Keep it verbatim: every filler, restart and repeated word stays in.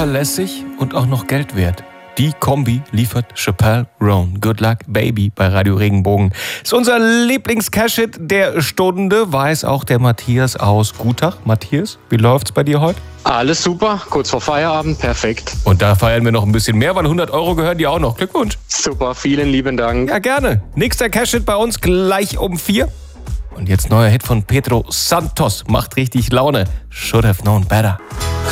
zuverlässig und auch noch Geld wert. Die Kombi liefert Chappelle Roan. Good Luck Baby bei Radio Regenbogen. Ist unser Lieblings-Cash-Hit der Stunde, weiß auch der Matthias aus Gutach. Matthias, wie läuft's bei dir heute? Alles super, kurz vor Feierabend, perfekt. Und da feiern wir noch ein bisschen mehr, weil hundert Euro gehören dir auch noch. Glückwunsch. Super, vielen lieben Dank. Ja, gerne. Nächster Cash-Hit bei uns gleich um vier. Und jetzt neuer Hit von Pedro Santos. Macht richtig Laune. Should have known better.